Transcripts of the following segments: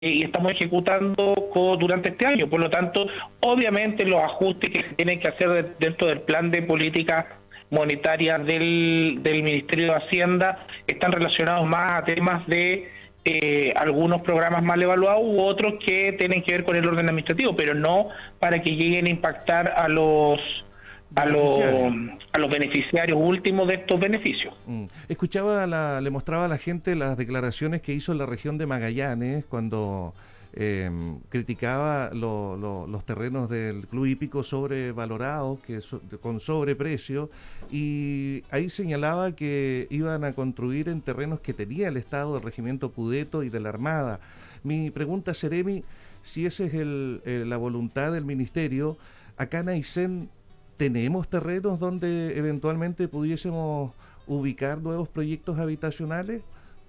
y estamos ejecutando durante este año. Por lo tanto, obviamente los ajustes que se tienen que hacer dentro del plan de política monetaria del Ministerio de Hacienda están relacionados más a temas de algunos programas mal evaluados u otros que tienen que ver con el orden administrativo, pero no para que lleguen a impactar a los beneficiarios últimos de estos beneficios. Escuchaba, le mostraba a la gente las declaraciones que hizo en la región de Magallanes cuando criticaba los terrenos del Club Hípico sobrevalorados, con sobreprecio, y ahí señalaba que iban a construir en terrenos que tenía el Estado del Regimiento Pudeto y de la Armada. Mi pregunta, Seremi, si esa es la voluntad del Ministerio, acá en Aysén, ¿tenemos terrenos donde eventualmente pudiésemos ubicar nuevos proyectos habitacionales?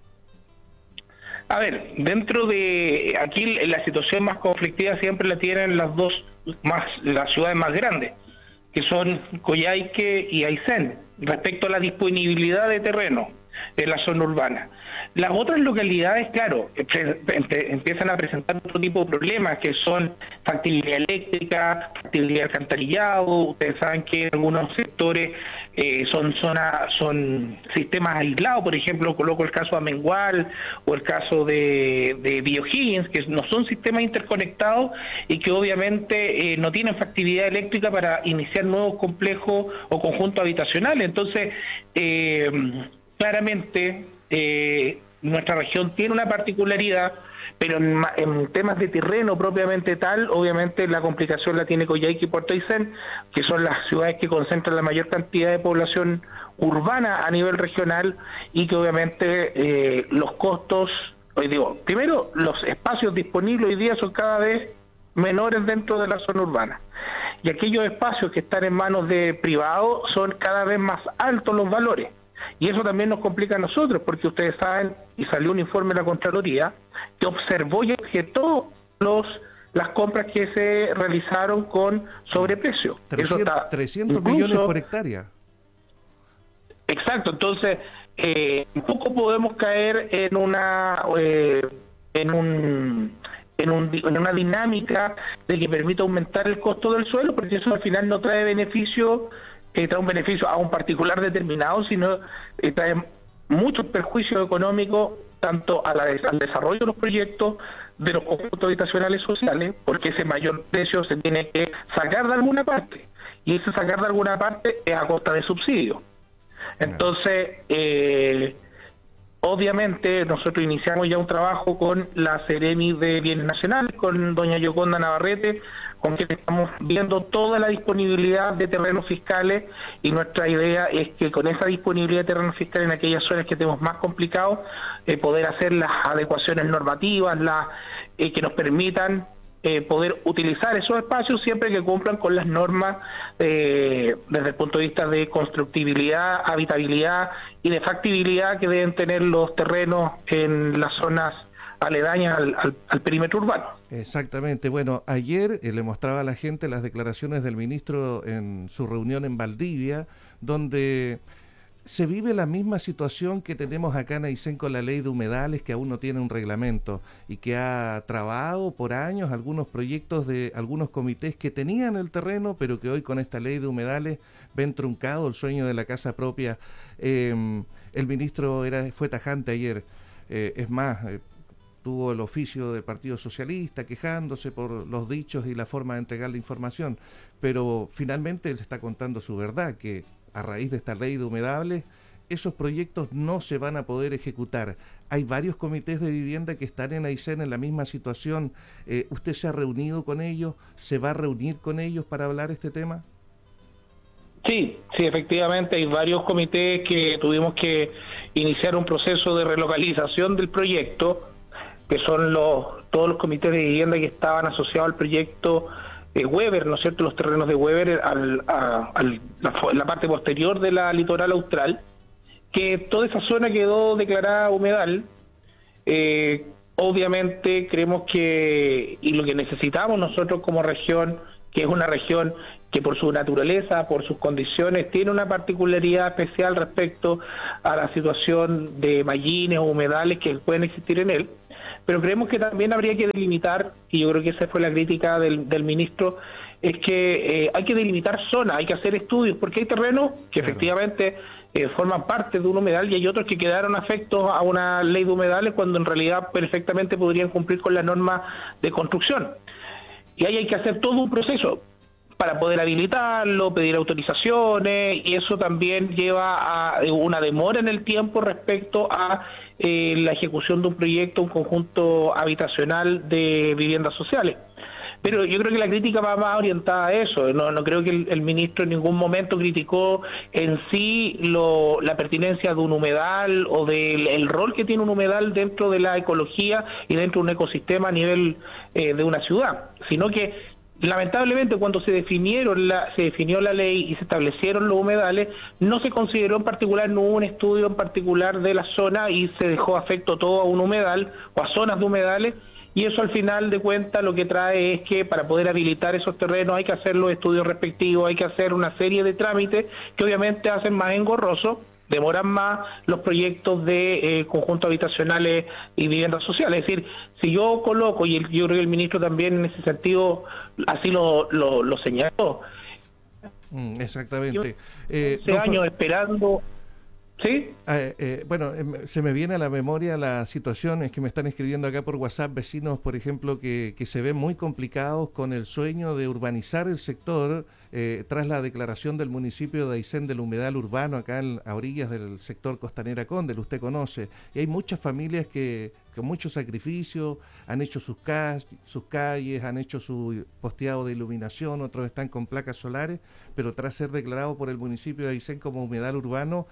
A ver, dentro de aquí la situación más conflictiva siempre la tienen las ciudades más grandes, que son Coyhaique y Aysén, respecto a la disponibilidad de terreno en la zona urbana. Las otras localidades, claro, empiezan a presentar otro tipo de problemas, que son factibilidad eléctrica, factibilidad de alcantarillado. Ustedes saben que en algunos sectores son sistemas aislados. Por ejemplo, coloco el caso de Amengual o el caso de Bio-Higgins, que no son sistemas interconectados y que obviamente no tienen factibilidad eléctrica para iniciar nuevos complejos o conjuntos habitacionales. Entonces, claramente nuestra región tiene una particularidad, pero en temas de terreno propiamente tal, obviamente la complicación la tiene Coyhaique y Puerto Aysén, que son las ciudades que concentran la mayor cantidad de población urbana a nivel regional, y que obviamente los costos, primero los espacios disponibles hoy día son cada vez menores dentro de la zona urbana, y aquellos espacios que están en manos de privados son cada vez más altos los valores. Y eso también nos complica a nosotros, porque ustedes saben, y salió un informe de la Contraloría, que observó y objetó las compras que se realizaron con sobreprecio. 300 millones por hectárea. Exacto, entonces un poco podemos caer en una dinámica de que permita aumentar el costo del suelo, porque eso al final no trae beneficio, trae un beneficio a un particular determinado, sino trae muchos perjuicios económicos tanto al desarrollo de los proyectos de los conjuntos habitacionales sociales, porque ese mayor precio se tiene que sacar de alguna parte, y ese sacar de alguna parte es a costa de subsidios. Entonces, obviamente nosotros iniciamos ya un trabajo con la Seremi de Bienes Nacionales, con doña Yoconda Navarrete, con quien estamos viendo toda la disponibilidad de terrenos fiscales, y nuestra idea es que con esa disponibilidad de terrenos fiscales en aquellas zonas que tenemos más complicados, poder hacer las adecuaciones normativas, que nos permitan poder utilizar esos espacios siempre que cumplan con las normas desde el punto de vista de constructibilidad, habitabilidad y de factibilidad que deben tener los terrenos en las zonas aledañas al perímetro urbano. Exactamente. Bueno, ayer le mostraba a la gente las declaraciones del ministro en su reunión en Valdivia, donde se vive la misma situación que tenemos acá en Aysén con la ley de humedales, que aún no tiene un reglamento y que ha trabado por años algunos proyectos de algunos comités que tenían el terreno, pero que hoy con esta ley de humedales ven truncado el sueño de la casa propia. El ministro fue tajante ayer, es más, tuvo el oficio del Partido Socialista quejándose por los dichos y la forma de entregar la información, pero finalmente él está contando su verdad, que a raíz de esta ley de humedales, esos proyectos no se van a poder ejecutar. Hay varios comités de vivienda que están en Aysén en la misma situación. ¿Usted se ha reunido con ellos? ¿Se va a reunir con ellos para hablar este tema? Sí, efectivamente hay varios comités que tuvimos que iniciar un proceso de relocalización del proyecto, que son todos los comités de vivienda que estaban asociados al proyecto Weber, ¿no es cierto?, los terrenos de Weber la parte posterior de la litoral austral, que toda esa zona quedó declarada humedal. Obviamente creemos y lo que necesitamos nosotros como región, que es una región que por su naturaleza, por sus condiciones, tiene una particularidad especial respecto a la situación de mallines o humedales que pueden existir en él. pero creemos que también habría que delimitar, y yo creo que esa fue la crítica del ministro, es que hay que delimitar zonas, hay que hacer estudios, porque hay terrenos que efectivamente forman parte de un humedal y hay otros que quedaron afectos a una ley de humedales cuando en realidad perfectamente podrían cumplir con las normas de construcción. Y ahí hay que hacer todo un proceso para poder habilitarlo, pedir autorizaciones, y eso también lleva a una demora en el tiempo respecto a la ejecución de un proyecto, un conjunto habitacional de viviendas sociales. Pero yo creo que la crítica va más orientada a eso. No creo que el ministro en ningún momento criticó en sí la pertinencia de un humedal o del rol que tiene un humedal dentro de la ecología y dentro de un ecosistema a nivel de una ciudad, sino que lamentablemente cuando se definió la ley y se establecieron los humedales, no se consideró en particular, no hubo un estudio en particular de la zona y se dejó afecto todo a un humedal o a zonas de humedales, y eso al final de cuentas lo que trae es que para poder habilitar esos terrenos hay que hacer los estudios respectivos, hay que hacer una serie de trámites que obviamente hacen más engorroso, demoran más los proyectos de conjuntos habitacionales y viviendas sociales. Es decir, si yo coloco, y yo creo que el ministro también en ese sentido así lo señaló. Exactamente. 11 años esperando. ¿Sí? Bueno, se me viene a la memoria las situaciones que me están escribiendo acá por WhatsApp, vecinos, por ejemplo, que se ven muy complicados con el sueño de urbanizar el sector tras la declaración del municipio de Aysén del humedal urbano acá a orillas del sector Costanera Condel, usted conoce, y hay muchas familias que con mucho sacrificio han hecho sus calles, han hecho su posteado de iluminación, otros están con placas solares, pero tras ser declarado por el municipio de Aysén como humedal urbano,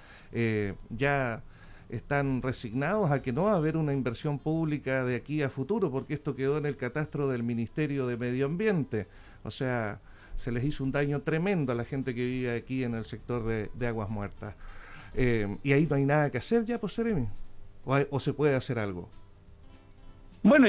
ya están resignados a que no va a haber una inversión pública de aquí a futuro, porque esto quedó en el catastro del Ministerio de Medio Ambiente. O sea, se les hizo un daño tremendo a la gente que vive aquí en el sector de Aguas Muertas. Y ahí no hay nada que hacer ya, pues, Seremi. ¿O se puede hacer algo? Bueno,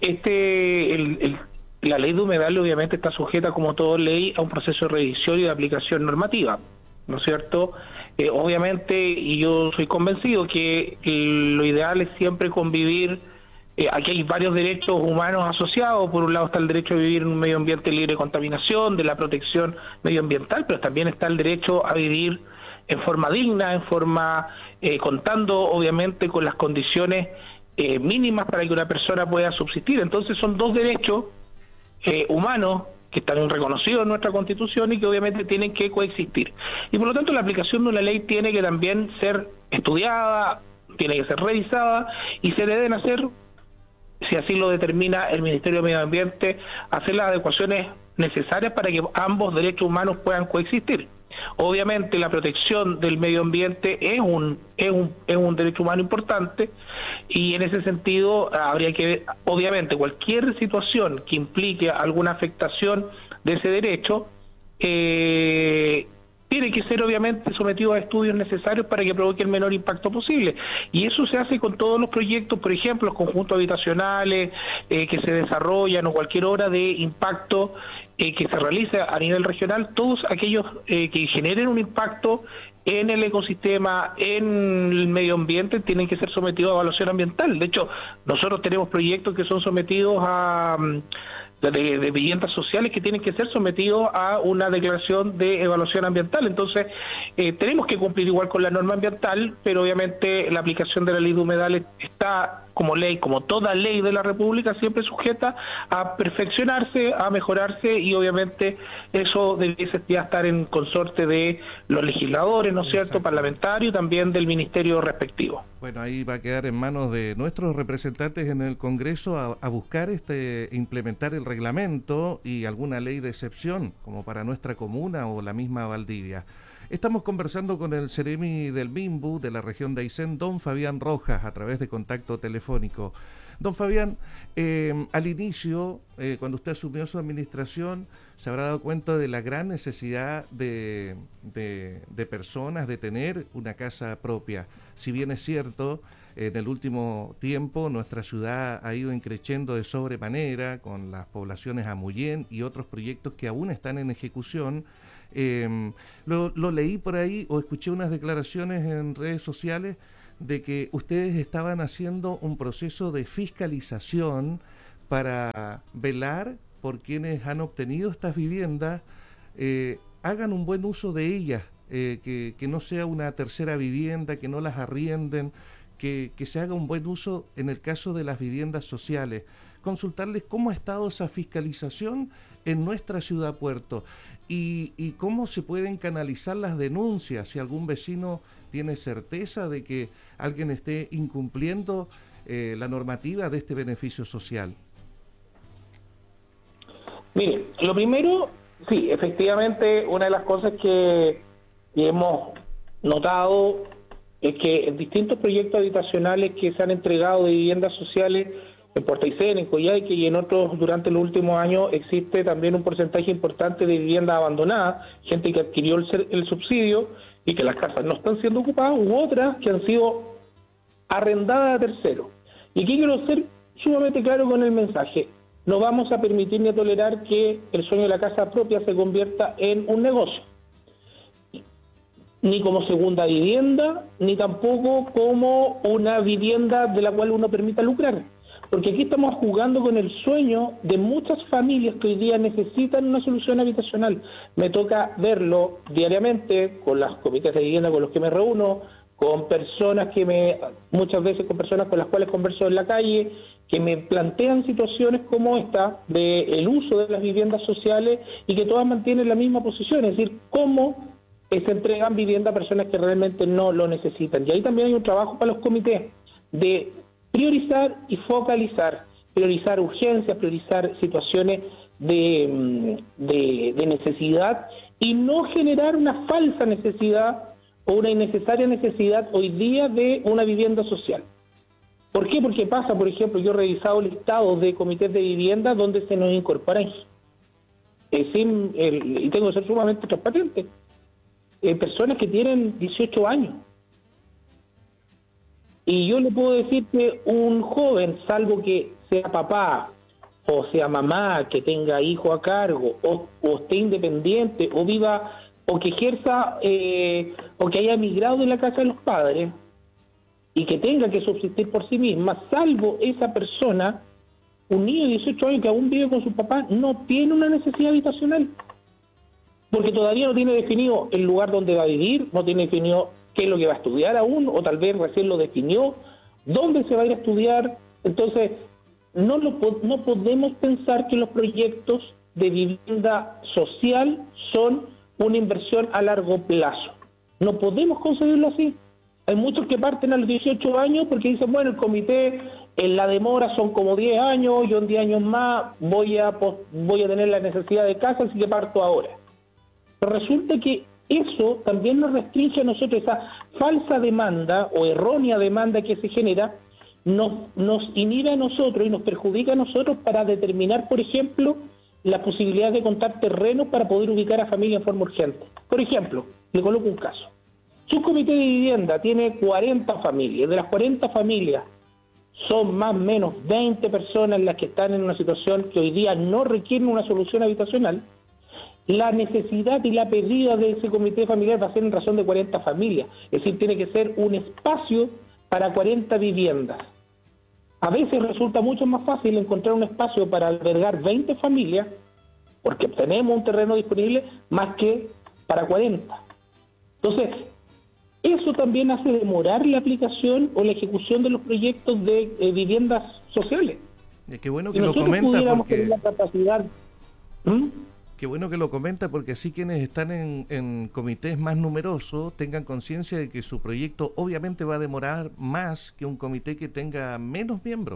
la ley de humedales obviamente está sujeta, como toda ley, a un proceso de revisión y de aplicación normativa, ¿no es cierto? Obviamente, y yo soy convencido que lo ideal es siempre convivir. Aquí hay varios derechos humanos asociados. Por un lado está el derecho a vivir en un medio ambiente libre de contaminación, de la protección medioambiental, pero también está el derecho a vivir en forma digna, en forma contando obviamente con las condiciones mínimas para que una persona pueda subsistir. Entonces son dos derechos humanos que están reconocidos en nuestra Constitución y que obviamente tienen que coexistir. Y por lo tanto la aplicación de una ley tiene que también ser estudiada, tiene que ser revisada y se deben hacer, si así lo determina el Ministerio de Medio Ambiente, hacer las adecuaciones necesarias para que ambos derechos humanos puedan coexistir. Obviamente la protección del medio ambiente es un derecho humano importante, y en ese sentido habría que ver, obviamente, cualquier situación que implique alguna afectación de ese derecho tiene que ser obviamente sometido a estudios necesarios para que provoque el menor impacto posible. Y eso se hace con todos los proyectos, por ejemplo, los conjuntos habitacionales que se desarrollan o cualquier obra de impacto que se realice a nivel regional, todos aquellos que generen un impacto en el ecosistema, en el medio ambiente, tienen que ser sometidos a evaluación ambiental. De hecho, nosotros tenemos proyectos que son sometidos a de viviendas sociales que tienen que ser sometidos a una declaración de evaluación ambiental. Entonces, tenemos que cumplir igual con la norma ambiental, pero obviamente la aplicación de la ley de humedales está como ley, como toda ley de la República, siempre sujeta a perfeccionarse, a mejorarse, y obviamente eso debiese ya estar en consorte de los legisladores, ¿no es cierto?, parlamentarios, también del ministerio respectivo. Bueno, ahí va a quedar en manos de nuestros representantes en el Congreso a buscar implementar el reglamento y alguna ley de excepción, como para nuestra comuna o la misma Valdivia. Estamos conversando con el Seremi del MIMBU de la región de Aysén, don Fabián Rojas, a través de contacto telefónico. Don Fabián, al inicio, cuando usted asumió su administración, se habrá dado cuenta de la gran necesidad de personas de tener una casa propia. Si bien es cierto, en el último tiempo nuestra ciudad ha ido creciendo de sobremanera con las poblaciones Amuyén y otros proyectos que aún están en ejecución. Lo leí por ahí o escuché unas declaraciones en redes sociales de que ustedes estaban haciendo un proceso de fiscalización para velar por quienes han obtenido estas viviendas, hagan un buen uso de ellas, que no sea una tercera vivienda, que no las arrienden, que se haga un buen uso en el caso de las viviendas sociales. Consultarles cómo ha estado esa fiscalización en nuestra ciudad puerto y cómo se pueden canalizar las denuncias si algún vecino tiene certeza de que alguien esté incumpliendo la normativa de este beneficio social. Mire, lo primero, sí, efectivamente, una de las cosas que hemos notado es que en distintos proyectos habitacionales que se han entregado de viviendas sociales en Puerto Aysén, en Coyhaique y en otros durante los últimos años, existe también un porcentaje importante de viviendas abandonadas, gente que adquirió el subsidio y que las casas no están siendo ocupadas, u otras que han sido arrendadas a terceros. Y aquí quiero ser sumamente claro con el mensaje. No vamos a permitir ni a tolerar que el sueño de la casa propia se convierta en un negocio. Ni como segunda vivienda, ni tampoco como una vivienda de la cual uno permita lucrar. Porque aquí estamos jugando con el sueño de muchas familias que hoy día necesitan una solución habitacional. Me toca verlo diariamente con los comités de vivienda con los que me reúno, con personas muchas veces con personas con las cuales converso en la calle, que me plantean situaciones como esta del uso de las viviendas sociales y que todas mantienen la misma posición, es decir, cómo se entregan vivienda a personas que realmente no lo necesitan. Y ahí también hay un trabajo para los comités de priorizar y focalizar, priorizar urgencias, priorizar situaciones de necesidad y no generar una falsa necesidad o una innecesaria necesidad hoy día de una vivienda social. ¿Por qué? Porque pasa, por ejemplo, yo he revisado listados de comités de vivienda donde se nos incorporan, y tengo que ser sumamente transparente, personas que tienen 18 años. Y yo le puedo decir que un joven, salvo que sea papá o sea mamá, que tenga hijo a cargo o esté independiente o viva o que ejerza o que haya emigrado de la casa de los padres y que tenga que subsistir por sí misma, salvo esa persona, un niño de 18 años que aún vive con su papá no tiene una necesidad habitacional, porque todavía no tiene definido el lugar donde va a vivir, no tiene definido qué es lo que va a estudiar aún, o tal vez recién lo definió, dónde se va a ir a estudiar. Entonces, no podemos pensar que los proyectos de vivienda social son una inversión a largo plazo. No podemos concebirlo así. Hay muchos que parten a los 18 años porque dicen, bueno, el comité, en la demora son como 10 años, yo en 10 años más voy a tener la necesidad de casa, así que parto ahora. Pero resulta que eso también nos restringe a nosotros, esa falsa demanda o errónea demanda que se genera, nos inhibe a nosotros y nos perjudica a nosotros para determinar, por ejemplo, la posibilidad de contar terrenos para poder ubicar a familias en forma urgente. Por ejemplo, le coloco un caso. Su comité de vivienda tiene 40 familias. De las 40 familias son más o menos 20 personas las que están en una situación que hoy día no requieren una solución habitacional. La necesidad y la pedida de ese comité familiar va a ser en razón de 40 familias. Es decir, tiene que ser un espacio para 40 viviendas. A veces resulta mucho más fácil encontrar un espacio para albergar 20 familias, porque tenemos un terreno disponible, más que para 40. Entonces, eso también hace demorar la aplicación o la ejecución de los proyectos de viviendas sociales. Qué bueno que lo comenta, porque tener la capacidad. Qué bueno que lo comenta, porque así quienes están en comités más numerosos tengan conciencia de que su proyecto obviamente va a demorar más que un comité que tenga menos miembros.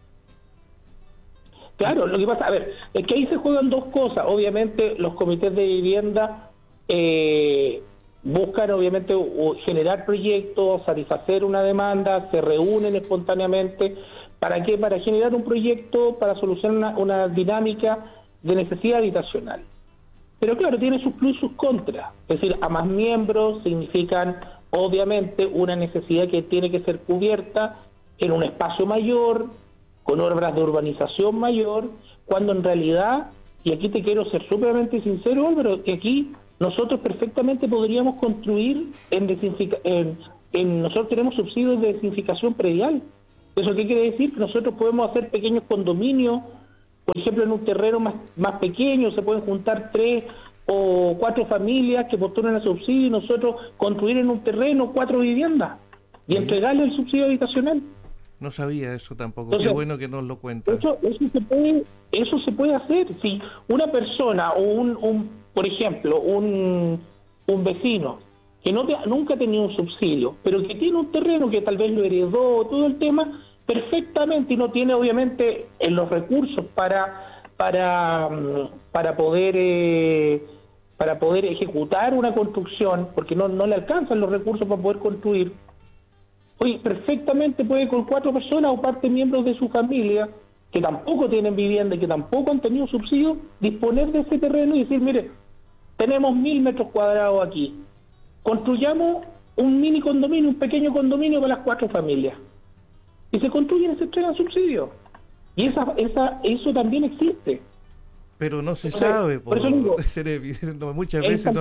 Claro, lo que pasa, a ver, es que ahí se juegan dos cosas. Obviamente los comités de vivienda buscan obviamente generar proyectos, satisfacer una demanda, se reúnen espontáneamente. ¿Para qué? Para generar un proyecto, para solucionar una dinámica de necesidad habitacional. Pero claro, tiene sus plus y sus contras. Es decir, a más miembros significan obviamente una necesidad que tiene que ser cubierta en un espacio mayor, con obras de urbanización mayor, cuando en realidad, y aquí te quiero ser súperamente sincero, Álvaro, que aquí nosotros perfectamente podríamos construir en nosotros tenemos subsidios de desinficación predial. ¿Eso qué quiere decir? Que nosotros podemos hacer pequeños condominios, por ejemplo, en un terreno más pequeño, se pueden juntar 3 o 4 familias que postulan el subsidio y nosotros construir en un terreno 4 viviendas y entregarle el subsidio habitacional. No sabía eso tampoco. Entonces, qué bueno que nos lo cuentan. Eso se puede hacer. Si una persona o por ejemplo, un vecino que nunca ha tenido un subsidio, pero que tiene un terreno que tal vez lo heredó, todo el tema, perfectamente, y no tiene obviamente los recursos para poder ejecutar una construcción, porque no le alcanzan los recursos para poder construir. Oye, perfectamente puede con 4 personas o parte miembros de su familia que tampoco tienen vivienda y que tampoco han tenido subsidio, disponer de ese terreno y decir, mire, tenemos 1000 metros cuadrados aquí, construyamos un mini condominio, un pequeño condominio para las 4 familias. Y se construyen y se entregan subsidios. Y eso también existe. Pero no se sabe, por eso digo, muchas veces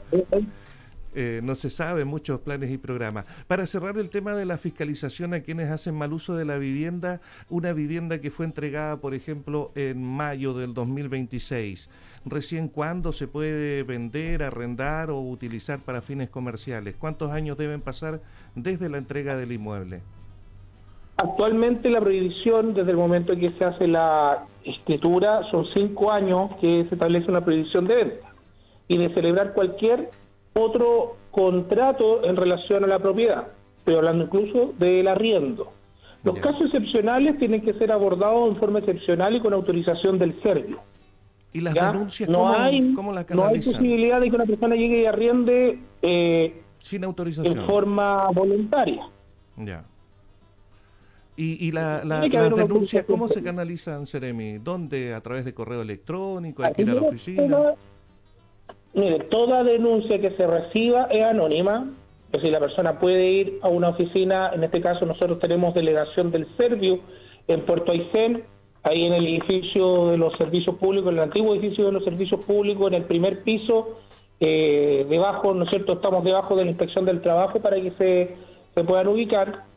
no se sabe muchos planes y programas. Para cerrar el tema de la fiscalización a quienes hacen mal uso de la vivienda, una vivienda que fue entregada, por ejemplo, en mayo del 2026, ¿recién cuándo se puede vender, arrendar o utilizar para fines comerciales? ¿Cuántos años deben pasar desde la entrega del inmueble? Actualmente la prohibición, desde el momento en que se hace la escritura, son 5 años que se establece una prohibición de venta y de celebrar cualquier otro contrato en relación a la propiedad. Estoy hablando incluso del arriendo. Los casos excepcionales tienen que ser abordados en forma excepcional y con autorización del servio. ¿Y las denuncias cómo las canalizan? No hay posibilidad de que una persona llegue y arriende sin autorización, en forma voluntaria. Ya. ¿Y las denuncias cómo se canalizan, Seremi? ¿Dónde? ¿A través de correo electrónico? ¿Hay que ir a la oficina? Mire, toda denuncia que se reciba es anónima. Es decir, la persona puede ir a una oficina. En este caso nosotros tenemos delegación del Servio en Puerto Aysén, ahí en el edificio de los servicios públicos, en el antiguo edificio de los servicios públicos, en el primer piso, debajo, ¿no es cierto? Estamos debajo de la inspección del trabajo para que se puedan ubicar.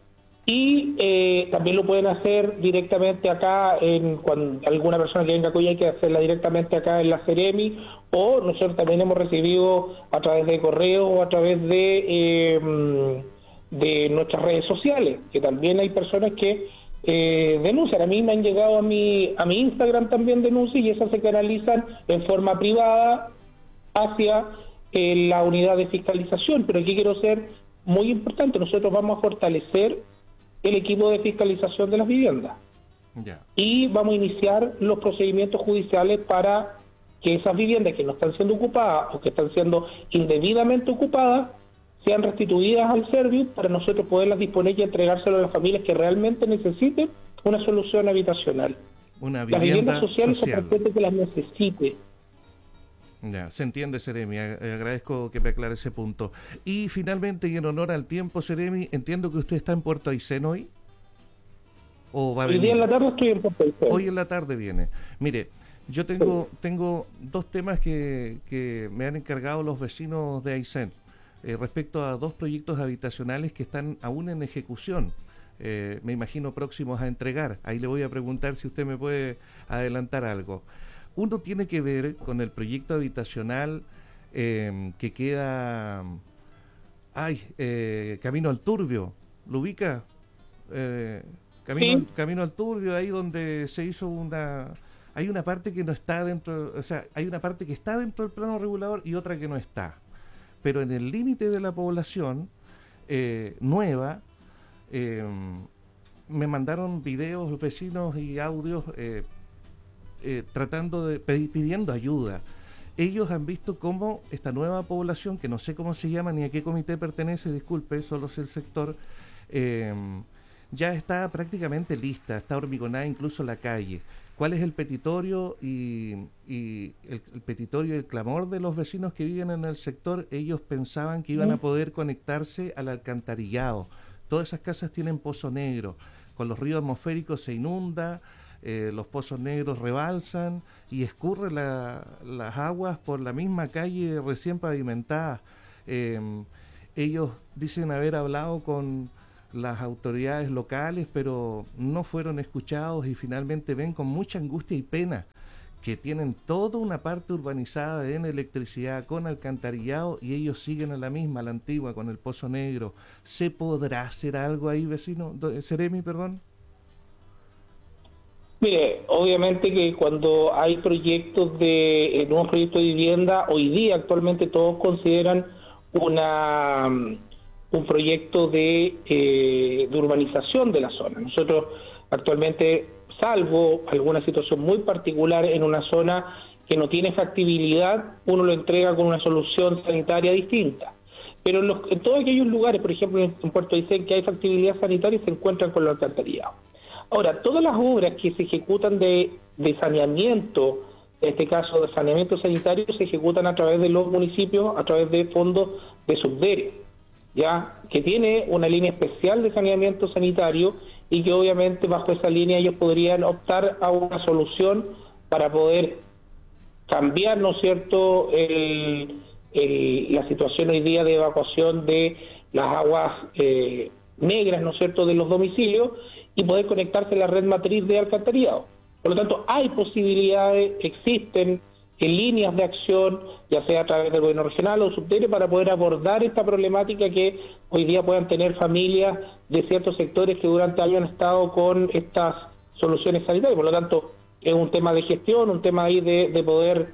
Y también lo pueden hacer directamente acá, cuando alguna persona que venga a Coyhaique hay que hacerla directamente acá en la Seremi, o nosotros también hemos recibido a través de correo o a través de nuestras redes sociales, que también hay personas que denuncian. A mí me han llegado a mi Instagram también denuncias y esas se canalizan en forma privada hacia la unidad de fiscalización. Pero aquí quiero ser muy importante, nosotros vamos a fortalecer el equipo de fiscalización de las viviendas. Y vamos a iniciar los procedimientos judiciales para que esas viviendas que no están siendo ocupadas o que están siendo indebidamente ocupadas sean restituidas al servicio para nosotros poderlas disponer y entregárselas a las familias que realmente necesiten una solución habitacional. Una vivienda las viviendas sociales son para gente que las necesite. Ya, se entiende, Seremi, agradezco que me aclare ese punto. Y finalmente, y en honor al tiempo, Seremi, entiendo que usted está en Puerto Aysén hoy. ¿O va a venir? Hoy día en la tarde estoy en Puerto Aysén. Hoy en la tarde viene. Mire, yo tengo 2 temas que me han encargado los vecinos de Aysén respecto a 2 proyectos habitacionales que están aún en ejecución. Me imagino próximos a entregar. Ahí le voy a preguntar si usted me puede adelantar algo. Uno tiene que ver con el proyecto habitacional que queda Camino al Turbio. ¿Lo ubica? Camino al Turbio, ahí donde se hizo hay una parte que no está dentro, o sea, hay una parte que está dentro del plano regulador y otra que no está. Pero en el límite de la población nueva, me mandaron videos los vecinos y audios pidiendo ayuda. Ellos han visto cómo esta nueva población, que no sé cómo se llama ni a qué comité pertenece, disculpe, solo sé el sector, ya está prácticamente lista, está hormigonada incluso la calle. ¿Cuál es el petitorio y el petitorio y el clamor de los vecinos que viven en el sector? Ellos pensaban que iban a poder conectarse al alcantarillado. Todas esas casas tienen pozo negro, con los ríos atmosféricos se inunda, los pozos negros rebalsan y escurren las aguas por la misma calle recién pavimentada. Ellos dicen haber hablado con las autoridades locales, pero no fueron escuchados y finalmente ven con mucha angustia y pena que tienen toda una parte urbanizada en electricidad, con alcantarillado, y ellos siguen a la misma, a la antigua, con el Pozo Negro. ¿Se podrá hacer algo ahí, vecino? Seremi, perdón. Mire, obviamente que cuando hay proyectos de nuevos proyectos de vivienda, hoy día actualmente todos consideran un proyecto de urbanización de la zona. Nosotros actualmente, salvo alguna situación muy particular en una zona que no tiene factibilidad, uno lo entrega con una solución sanitaria distinta. Pero en todos aquellos lugares, por ejemplo en Puerto Aysén, que hay factibilidad sanitaria, se encuentran con los alcantarillados. Ahora, todas las obras que se ejecutan de saneamiento, en este caso de saneamiento sanitario, se ejecutan a través de los municipios, a través de fondos de Subdere, ya que tiene una línea especial de saneamiento sanitario y que obviamente bajo esa línea ellos podrían optar a una solución para poder cambiar, ¿no es cierto?, la situación hoy día de evacuación de las aguas negras, ¿no es cierto?, de los domicilios, y poder conectarse a la red matriz de alcantarillado. Por lo tanto, hay posibilidades, existen líneas de acción, ya sea a través del gobierno regional o subterráneo, para poder abordar esta problemática que hoy día puedan tener familias de ciertos sectores que durante años han estado con estas soluciones sanitarias. Por lo tanto, es un tema de gestión, un tema ahí de poder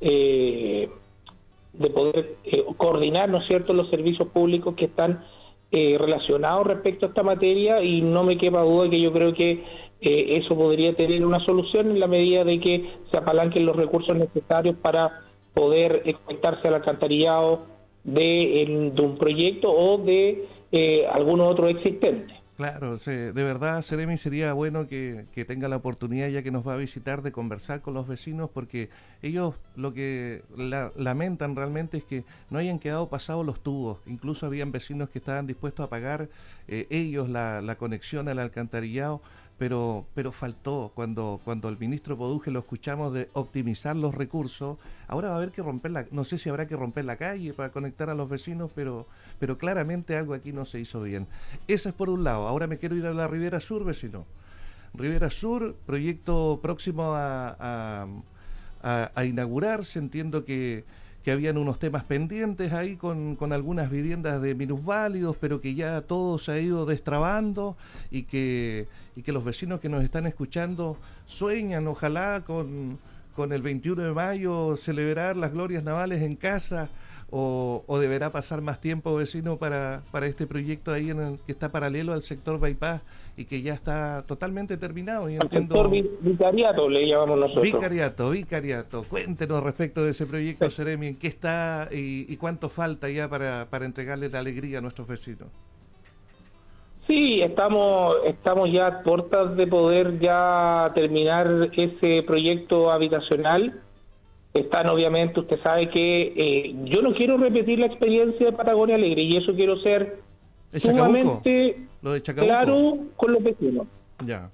coordinar, ¿no es cierto?, los servicios públicos que están relacionados respecto a esta materia, y no me quepa duda que yo creo que eso podría tener una solución en la medida de que se apalanquen los recursos necesarios para poder conectarse al alcantarillado de un proyecto o de alguno otro existente. Claro, de verdad, Seremi, sería bueno que tenga la oportunidad, ya que nos va a visitar, de conversar con los vecinos, porque ellos lo que lamentan realmente es que no hayan quedado pasados los tubos. Incluso habían vecinos que estaban dispuestos a pagar ellos la conexión al alcantarillado, pero faltó. Cuando el ministro Poduje lo escuchamos de optimizar los recursos, ahora va a haber que no sé si habrá que romper la calle para conectar a los vecinos, pero claramente algo aquí no se hizo bien. Eso es por un lado. Ahora me quiero ir a la Ribera Sur, vecino. Ribera Sur, proyecto próximo a inaugurarse. Entiendo que habían unos temas pendientes ahí con algunas viviendas de minusválidos, pero que ya todo se ha ido destrabando, y que los vecinos que nos están escuchando sueñan, ojalá, con el 21 de mayo celebrar las glorias navales en casa, o deberá pasar más tiempo, vecino, para este proyecto ahí que está paralelo al sector Bypass y que ya está totalmente terminado. Y entiendo... sector vicariato le llamamos nosotros. Vicariato. Cuéntenos respecto de ese proyecto, sí. Seremi, ¿en qué está y cuánto falta ya para entregarle la alegría a nuestros vecinos? Sí, estamos ya a puertas de poder ya terminar ese proyecto habitacional. Están, obviamente, usted sabe que yo no quiero repetir la experiencia de Patagonia Alegre, y eso quiero ser sumamente claro con los vecinos. Ya.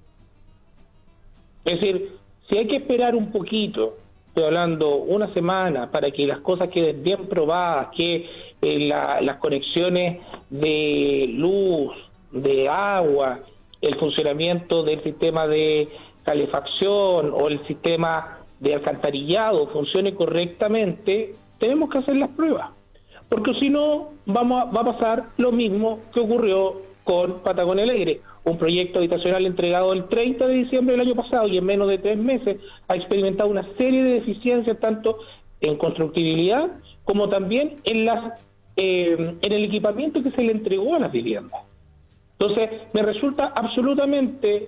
Es decir, si hay que esperar un poquito, estoy hablando una semana, para que las cosas queden bien probadas, que las conexiones de luz, de agua, el funcionamiento del sistema de calefacción o el sistema de alcantarillado funcione correctamente, tenemos que hacer las pruebas, porque si no va a pasar lo mismo que ocurrió con Patagonia Alegre, un proyecto habitacional entregado el 30 de diciembre del año pasado, y en menos de 3 meses ha experimentado una serie de deficiencias, tanto en constructibilidad como también en el equipamiento que se le entregó a las viviendas. Entonces, me resulta absolutamente,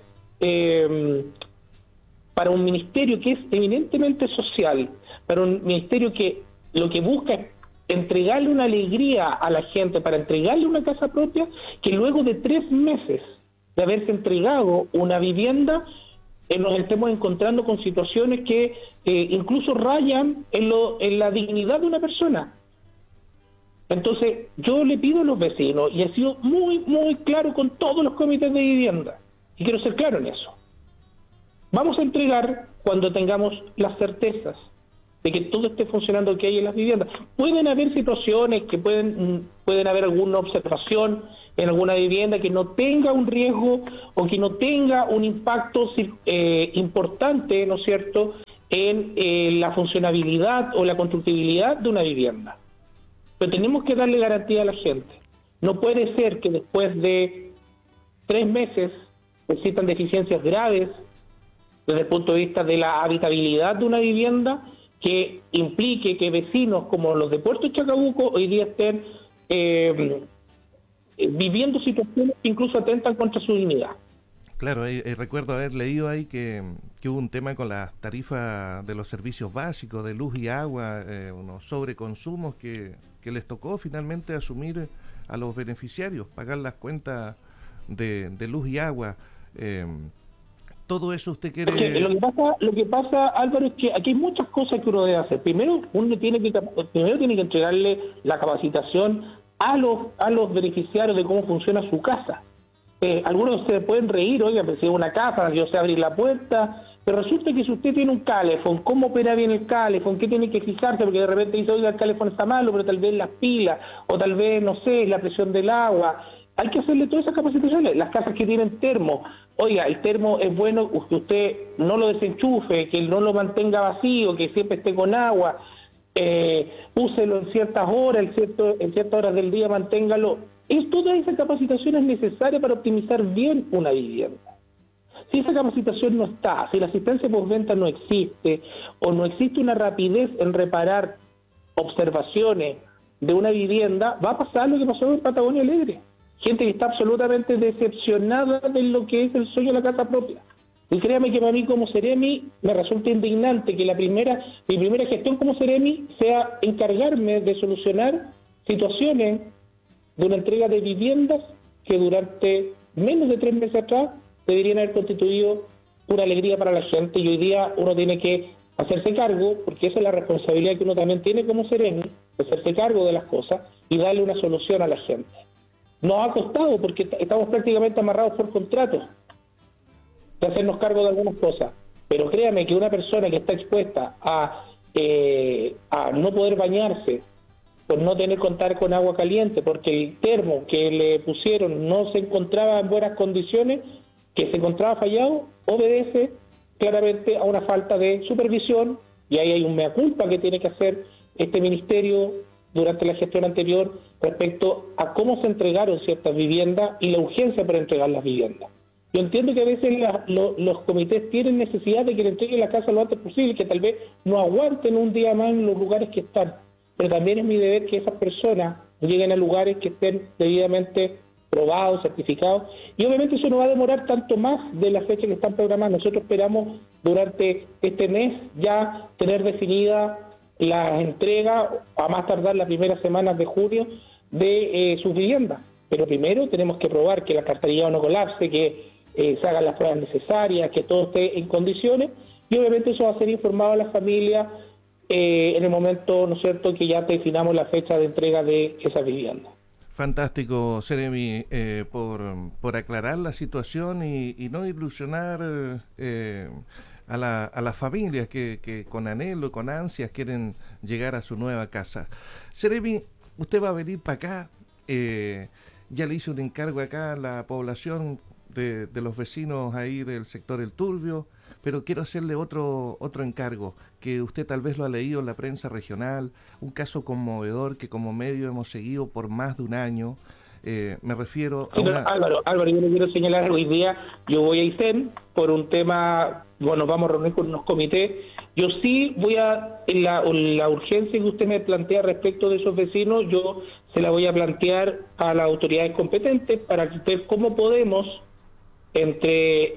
para un ministerio que es eminentemente social, para un ministerio que lo que busca es entregarle una alegría a la gente, para entregarle una casa propia, que luego de 3 meses de haberse entregado una vivienda, nos estemos encontrando con situaciones que incluso rayan en la dignidad de una persona. Entonces, yo le pido a los vecinos, y he sido muy, muy claro con todos los comités de vivienda, y quiero ser claro en eso. Vamos a entregar cuando tengamos las certezas. de que todo esté funcionando que hay en las viviendas. Pueden haber situaciones que pueden haber alguna observación en alguna vivienda que no tenga un riesgo o que no tenga un impacto importante, ¿no es cierto?, en la funcionabilidad o la constructibilidad de una vivienda. Pero tenemos que darle garantía a la gente. No puede ser que después de 3 meses existan deficiencias graves desde el punto de vista de la habitabilidad de una vivienda que implique que vecinos como los de Puerto Chacabuco hoy día estén viviendo situaciones que incluso atentan contra su dignidad. Claro, recuerdo haber leído ahí que hubo un tema con las tarifas de los servicios básicos, de luz y agua, unos sobreconsumos que les tocó finalmente asumir a los beneficiarios, pagar las cuentas de luz y agua. Todo eso usted quiere... Porque lo que pasa, Álvaro, es que aquí hay muchas cosas que uno debe hacer. Primero, uno tiene que entregarle la capacitación a los beneficiarios de cómo funciona su casa. Algunos se pueden reír, oiga, pues si es una casa, yo sé abrir la puerta, pero resulta que si usted tiene un calefón, ¿cómo opera bien el calefón? ¿Qué tiene que fijarse? Porque de repente dice, oiga, el calefón está malo, pero tal vez las pilas, o tal vez, no sé, la presión del agua. Hay que hacerle todas esas capacitaciones. Las casas que tienen termo, oiga, el termo es bueno que usted no lo desenchufe, que no lo mantenga vacío, que siempre esté con agua, úselo en ciertas horas, en ciertas horas del día, manténgalo. Toda esa capacitación es necesaria para optimizar bien una vivienda. Si esa capacitación no está, si la asistencia postventa no existe, o no existe una rapidez en reparar observaciones de una vivienda, va a pasar lo que pasó en Patagonia Alegre. Gente que está absolutamente decepcionada de lo que es el sueño de la casa propia. Y créame que para mí como Seremi me resulta indignante que mi primera gestión como Seremi sea encargarme de solucionar situaciones de una entrega de viviendas que durante menos de 3 meses atrás deberían haber constituido una alegría para la gente, y hoy día uno tiene que hacerse cargo, porque esa es la responsabilidad que uno también tiene como Seremi, de hacerse cargo de las cosas y darle una solución a la gente. Nos ha costado porque estamos prácticamente amarrados por contratos de hacernos cargo de algunas cosas, pero créame que una persona que está expuesta a no poder bañarse, por no tener que contar con agua caliente, porque el termo que le pusieron no se encontraba en buenas condiciones, que se encontraba fallado, obedece claramente a una falta de supervisión, y ahí hay un mea culpa que tiene que hacer este ministerio durante la gestión anterior respecto a cómo se entregaron ciertas viviendas y la urgencia para entregar las viviendas. Yo entiendo que a veces los comités tienen necesidad de que le entreguen la casa lo antes posible, que tal vez no aguanten un día más en los lugares que están, pero también es mi deber que esas personas lleguen a lugares que estén debidamente probados, certificados, y obviamente eso no va a demorar tanto más de la fecha que están programadas. Nosotros esperamos durante este mes ya tener definida la entrega, a más tardar las primeras semanas de junio, de sus viviendas. Pero primero tenemos que probar que la cartelería no colapse, que se hagan las pruebas necesarias, que todo esté en condiciones, y obviamente eso va a ser informado a la familia en el momento, ¿no es cierto?, que ya definamos la fecha de entrega de esas viviendas. Fantástico, Seremi, por aclarar la situación y no ilusionar a las familias que con anhelo, con ansias quieren llegar a su nueva casa. Seremi, usted va a venir para acá, ya le hice un encargo acá a la población de los vecinos ahí del sector El Turbio, pero quiero hacerle otro encargo, que usted tal vez lo ha leído en la prensa regional, un caso conmovedor que como medio hemos seguido por más de un año. Me refiero a Álvaro, yo le quiero señalar, hoy día yo voy a Aysén por un tema, bueno, vamos a reunir con unos comités. Yo sí voy en la urgencia que usted me plantea respecto de esos vecinos, yo se la voy a plantear a las autoridades competentes para ver cómo podemos, entre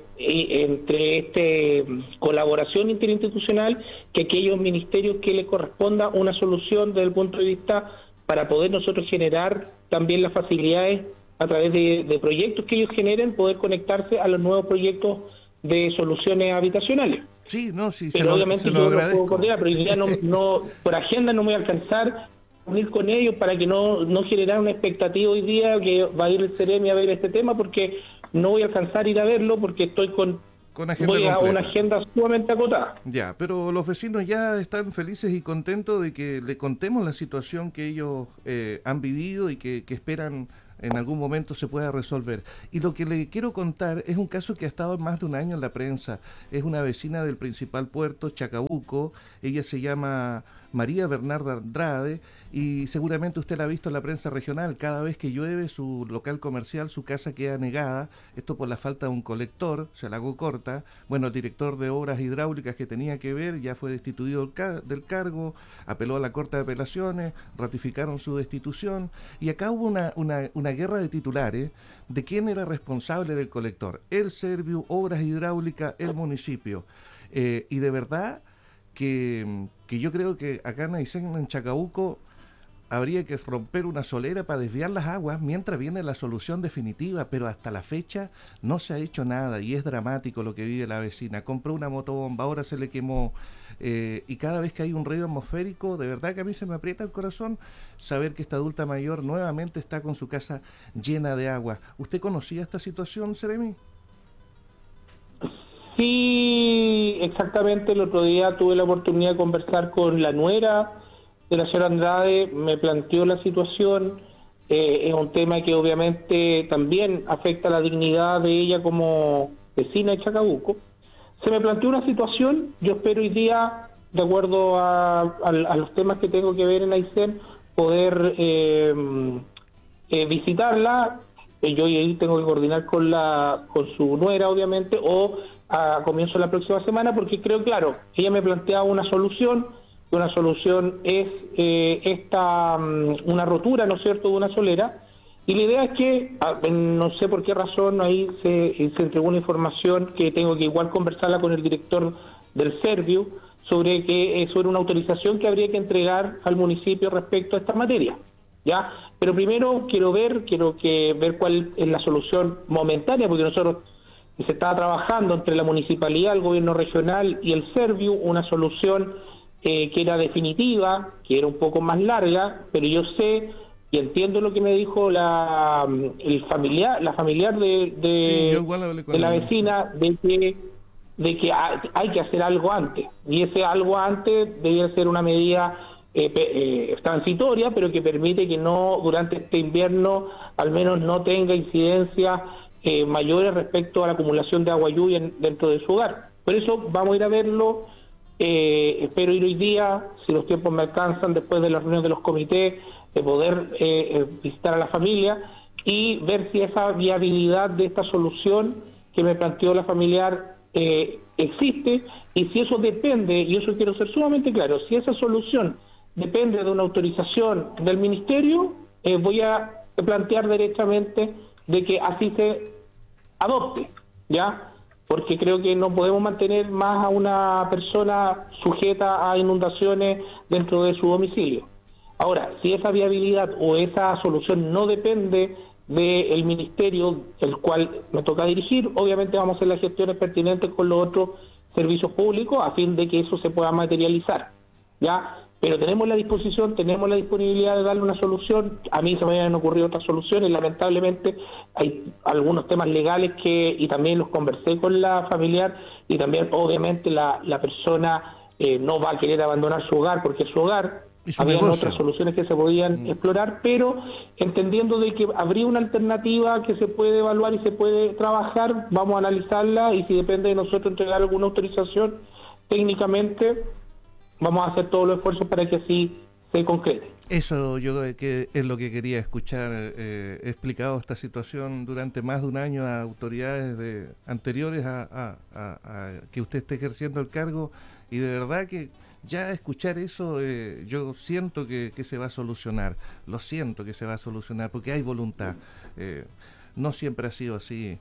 colaboración interinstitucional, que aquellos ministerios que le corresponda una solución desde el punto de vista para poder nosotros generar también las facilidades a través de proyectos que ellos generen, poder conectarse a los nuevos proyectos de soluciones habitacionales. Sí, no, sí, pero obviamente yo no puedo coordinar, pero ya no por agenda no me voy a alcanzar a unir con ellos para que no generar una expectativa hoy día que va a ir el Seremi a ver este tema, porque no voy a alcanzar a ir a verlo porque estoy con Con agenda voy a completa. una agenda sumamente acotada. Ya, pero los vecinos ya están felices y contentos de que le contemos la situación que ellos han vivido y que esperan en algún momento se pueda resolver. Y lo que le quiero contar es un caso que ha estado más de un año en la prensa. Es una vecina del principal puerto, Chacabuco. Ella se llama María Bernarda Andrade y seguramente usted la ha visto en la prensa regional. Cada vez que llueve su local comercial, su casa queda anegada, esto por la falta de un colector, se la hago corta. Bueno, el director de obras hidráulicas que tenía que ver ya fue destituido del cargo, apeló a la Corte de Apelaciones, ratificaron su destitución y acá hubo una guerra de titulares de quién era responsable del colector, el Serviu, Obras Hidráulicas, el municipio. Y de verdad que yo creo que acá en Aysén, en Chacabuco, habría que romper una solera para desviar las aguas mientras viene la solución definitiva, pero hasta la fecha no se ha hecho nada y es dramático lo que vive la vecina. Compró una motobomba, ahora se le quemó y cada vez que hay un ruido atmosférico, de verdad que a mí se me aprieta el corazón saber que esta adulta mayor nuevamente está con su casa llena de agua. ¿Usted conocía esta situación, Seremi? Sí, exactamente. El otro día tuve la oportunidad de conversar con la nuera de la señora Andrade, me planteó la situación. Es un tema que obviamente también afecta la dignidad de ella como vecina de Chacabuco. Se me planteó una situación, yo espero hoy día, de acuerdo a los temas que tengo que ver en Aysén, poder visitarla. Yo ahí tengo que coordinar con su nuera, obviamente, o a comienzo de la próxima semana, porque creo, claro, ella me planteaba una solución es una rotura, ¿no es cierto?, de una solera, y la idea es que, no sé por qué razón, ahí se entregó una información que tengo que igual conversarla con el director del Serviu, sobre una autorización que habría que entregar al municipio respecto a esta materia, ¿ya? Pero primero quiero ver cuál es la solución momentánea, porque nosotros se estaba trabajando entre la municipalidad, el gobierno regional y el Serviu, una solución que era definitiva, que era un poco más larga, pero yo sé y entiendo lo que me dijo la familiar de la vecina, de que hay que hacer algo antes, y ese algo antes debía ser una medida transitoria, pero que permite que no, durante este invierno, al menos no tenga incidencias mayores respecto a la acumulación de agua lluvia dentro de su hogar. Por eso vamos a ir a verlo. Espero ir hoy día, si los tiempos me alcanzan, después de la reunión de los comités, de poder visitar a la familia y ver si esa viabilidad de esta solución que me planteó la familiar existe, y si eso depende, y eso quiero ser sumamente claro, si esa solución depende de una autorización del ministerio, voy a plantear derechamente de que así se adopte, ¿ya? Porque creo que no podemos mantener más a una persona sujeta a inundaciones dentro de su domicilio. Ahora, si esa viabilidad o esa solución no depende del ministerio, el cual me toca dirigir, obviamente vamos a hacer las gestiones pertinentes con los otros servicios públicos a fin de que eso se pueda materializar, ¿ya? Pero tenemos la disposición, tenemos la disponibilidad de darle una solución. A mí se me habían ocurrido otras soluciones, lamentablemente hay algunos temas legales y también los conversé con la familiar, y también obviamente la persona no va a querer abandonar su hogar porque es su hogar. Había otras soluciones que se podían explorar, pero entendiendo de que habría una alternativa que se puede evaluar y se puede trabajar, vamos a analizarla, y si depende de nosotros entregar alguna autorización técnicamente, vamos a hacer todos los esfuerzos para que así se concrete. Eso yo creo que es lo que quería escuchar. He explicado esta situación durante más de un año a autoridades anteriores a que usted esté ejerciendo el cargo, y de verdad que ya escuchar eso yo siento que se va a solucionar. Lo siento que se va a solucionar porque hay voluntad. No siempre ha sido así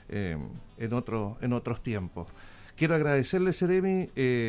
en otros tiempos. Quiero agradecerle, Seremi,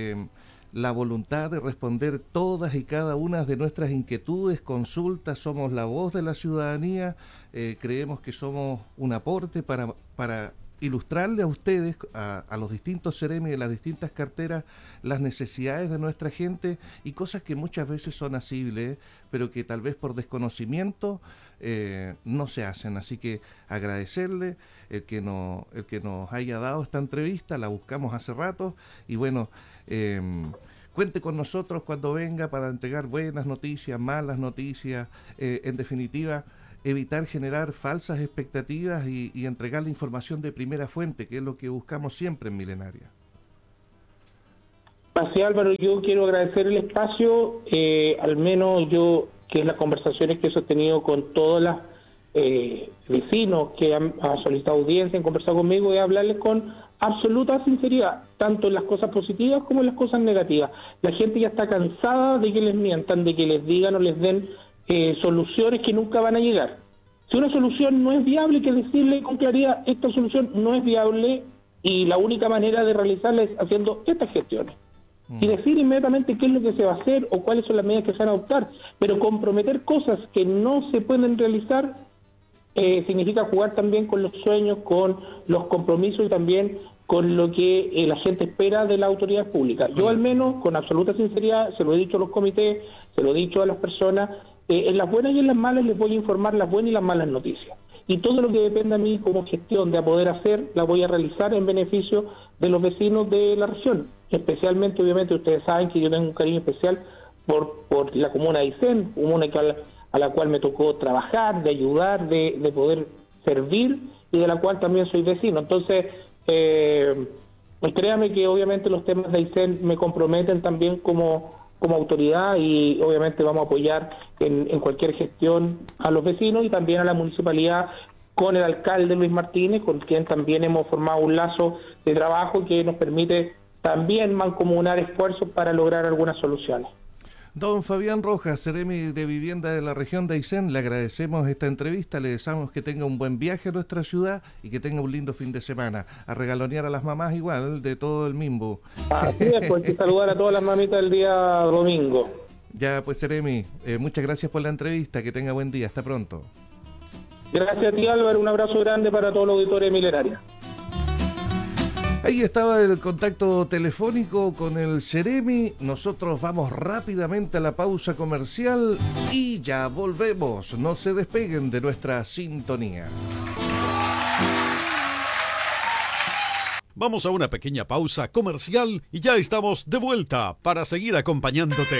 la voluntad de responder todas y cada una de nuestras inquietudes, consultas. Somos la voz de la ciudadanía, creemos que somos un aporte para ilustrarle a ustedes, a los distintos Ceremi de las distintas carteras, las necesidades de nuestra gente y cosas que muchas veces son asibles, pero que tal vez por desconocimiento no se hacen. Así que agradecerle el que nos haya dado esta entrevista, la buscamos hace rato y bueno, cuente con nosotros cuando venga para entregar buenas noticias, malas noticias, en definitiva, evitar generar falsas expectativas y entregar la información de primera fuente, que es lo que buscamos siempre en Milenaria. Así, Álvaro, yo quiero agradecer el espacio, al menos yo, que es las conversaciones que he sostenido con todas las vecinos que han solicitado audiencia, han conversado conmigo, y hablarles con absoluta sinceridad, tanto en las cosas positivas como en las cosas negativas. La gente ya está cansada de que les mientan, de que les digan o les den soluciones que nunca van a llegar. Si una solución no es viable, hay que decirle con claridad, esta solución no es viable y la única manera de realizarla es haciendo estas gestiones. Y decir inmediatamente qué es lo que se va a hacer o cuáles son las medidas que se van a adoptar, pero comprometer cosas que no se pueden realizar significa jugar también con los sueños, con los compromisos y también con lo que la gente espera de la autoridad pública. Yo al menos, con absoluta sinceridad, se lo he dicho a los comités, se lo he dicho a las personas, en las buenas y en las malas les voy a informar las buenas y las malas noticias. Y todo lo que dependa a mí como gestión de poder hacer, la voy a realizar en beneficio de los vecinos de la región. Especialmente, obviamente, ustedes saben que yo tengo un cariño especial por la comuna de Aysén, comuna a la cual me tocó trabajar, de ayudar, de poder servir y de la cual también soy vecino. Entonces, pues créame que obviamente los temas de Aysén me comprometen también como autoridad y obviamente vamos a apoyar en cualquier gestión a los vecinos y también a la municipalidad con el alcalde Luis Martínez, con quien también hemos formado un lazo de trabajo que nos permite también mancomunar esfuerzos para lograr algunas soluciones. Don Fabián Rojas, Ceremi de Vivienda de la región de Aysén, le agradecemos esta entrevista, le deseamos que tenga un buen viaje a nuestra ciudad y que tenga un lindo fin de semana. A regalonear a las mamás igual, de todo el Mimbo. Así es, pues hay que saludar a todas las mamitas el día domingo. Ya, pues Ceremi, muchas gracias por la entrevista, que tenga buen día, hasta pronto. Gracias a ti, Álvaro, un abrazo grande para todos los auditores de Milenaria. Ahí estaba el contacto telefónico con el Ceremi. Nosotros vamos rápidamente a la pausa comercial y ya volvemos. No se despeguen de nuestra sintonía. Vamos a una pequeña pausa comercial y ya estamos de vuelta para seguir acompañándote.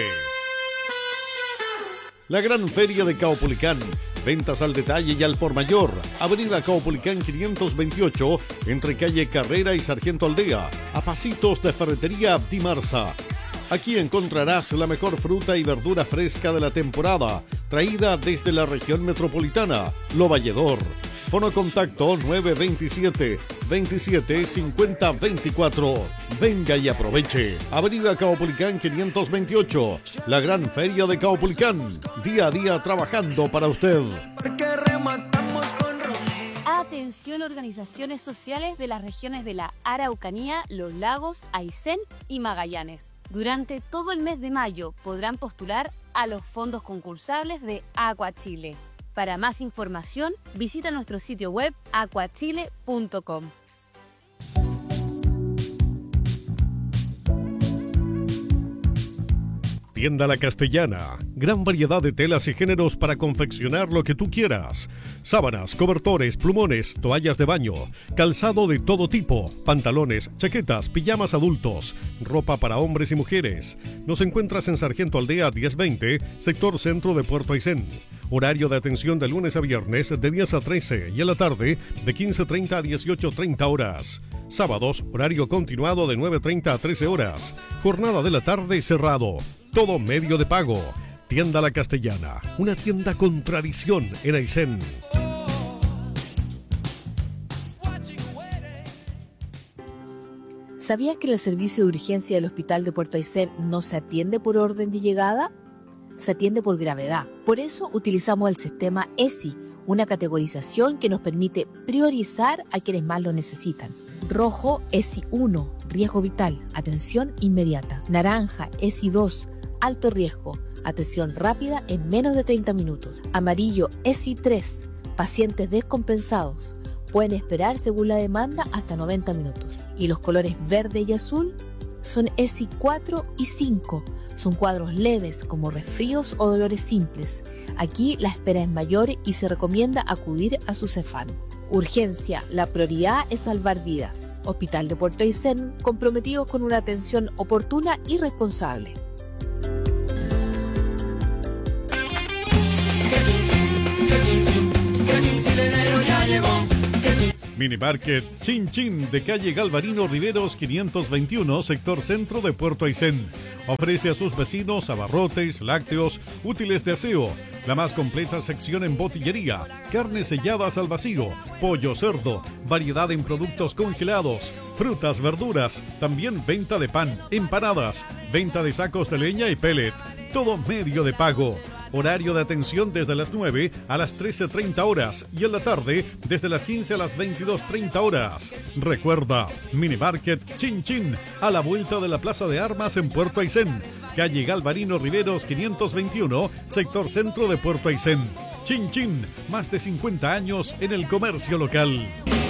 La gran feria de Caupolicán. Ventas al detalle y al por mayor. Avenida Caupolicán 528, entre calle Carrera y Sargento Aldea, a pasitos de Ferretería Abdi Marza. Aquí encontrarás la mejor fruta y verdura fresca de la temporada, traída desde la región metropolitana, Lo Valledor. Fono contacto 927 27 50 24. Venga y aproveche. Avenida Caupolicán 528. La gran feria de Caupolicán. Día a día trabajando para usted. Atención, organizaciones sociales de las regiones de la Araucanía, Los Lagos, Aysén y Magallanes. Durante todo el mes de mayo podrán postular a los fondos concursables de Aqua Chile. Para más información, visita nuestro sitio web aquachile.com. Tienda La Castellana. Gran variedad de telas y géneros para confeccionar lo que tú quieras. Sábanas, cobertores, plumones, toallas de baño, calzado de todo tipo, pantalones, chaquetas, pijamas adultos, ropa para hombres y mujeres. Nos encuentras en Sargento Aldea 1020, sector centro de Puerto Aysén. Horario de atención de lunes a viernes de 10 a 13 y a la tarde de 15:30 a 18:30 horas. Sábados, horario continuado de 9:30 a 13 horas. Jornada de la tarde cerrado. Todo medio de pago. Tienda La Castellana, una tienda con tradición en Aysén. ¿Sabías que el servicio de urgencia del Hospital de Puerto Aysén no se atiende por orden de llegada? Se atiende por gravedad. Por eso utilizamos el sistema ESI, una categorización que nos permite priorizar a quienes más lo necesitan. Rojo, ESI 1, riesgo vital, atención inmediata. Naranja, ESI 2, alto riesgo, atención rápida en menos de 30 minutos. Amarillo, ESI 3, pacientes descompensados. Pueden esperar, según la demanda, hasta 90 minutos. Y los colores verde y azul son ESI 4 y 5. Son cuadros leves como resfríos o dolores simples. Aquí la espera es mayor y se recomienda acudir a su Cefam. Urgencia, la prioridad es salvar vidas. Hospital de Puerto Aysén, comprometidos con una atención oportuna y responsable. Mini Market Chin Chin de calle Galvarino Riveros 521, sector centro de Puerto Aysén. Ofrece a sus vecinos abarrotes, lácteos, útiles de aseo, la más completa sección en botillería, carnes selladas al vacío, pollo, cerdo, variedad en productos congelados, frutas, verduras, también venta de pan, empanadas, venta de sacos de leña y pellet. Todo medio de pago. Horario de atención desde las 9 a las 13:30 horas y en la tarde desde las 15 a las 22:30 horas. Recuerda, Mini Market Chin Chin, a la vuelta de la Plaza de Armas en Puerto Aysén. Calle Galvarino Riveros 521, sector centro de Puerto Aysén. Chin Chin, más de 50 años en el comercio local.